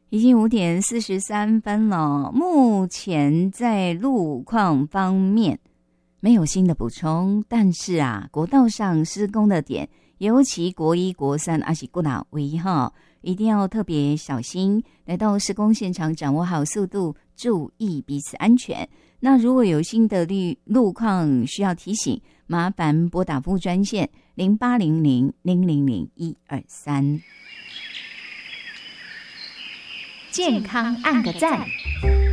已经5:43了。目前在路况方面没有新的补充，但是国道上施工的点，尤其国1、国3还是国哪位一定要特别小心，来到施工现场掌握好速度，注意彼此安全。那如果有新的路况需要提醒，麻烦拨打服务专线0800-000-123。 健康按个赞。